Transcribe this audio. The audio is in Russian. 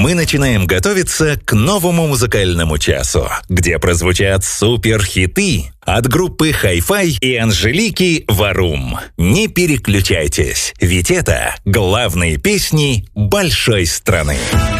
мы начинаем готовиться к новому музыкальному часу, где прозвучат суперхиты от группы Hi-Fi и Анжелики Варум. Не переключайтесь, ведь это главные песни большой страны.